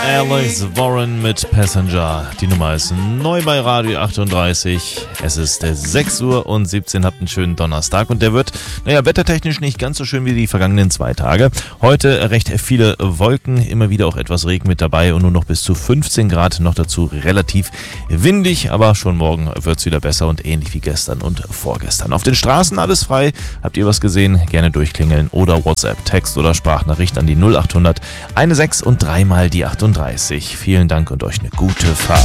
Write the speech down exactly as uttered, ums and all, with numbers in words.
Alex Warren mit Passenger. Die Nummer ist neu bei Radio achtunddreißig. Es ist sechs Uhr und siebzehn. Habt einen schönen Donnerstag und der wird, naja, wettertechnisch nicht ganz so schön wie die vergangenen zwei Tage. Heute recht viele Wolken, immer wieder auch etwas Regen mit dabei und nur noch bis zu fünfzehn Grad. Noch dazu relativ windig, aber schon morgen wird es wieder besser und ähnlich wie gestern und vorgestern. Auf den Straßen alles frei. Habt ihr was gesehen? Gerne durchklingeln oder WhatsApp, Text oder Sprachnachricht an die null achthundert sechzehn und dreimal die achtunddreißig. Vielen Dank und euch eine gute Fahrt.